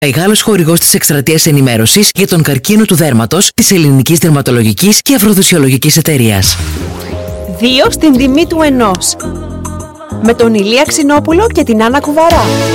Μεγάλος χορηγός της εκστρατείας ενημέρωσης για τον καρκίνο του δέρματος της Ελληνικής Δερματολογικής και Αφροδισιολογικής Εταιρείας. 2 στην τιμή του 1. Με τον Ηλία Ξινόπουλο και την Άννα Κουβαρά.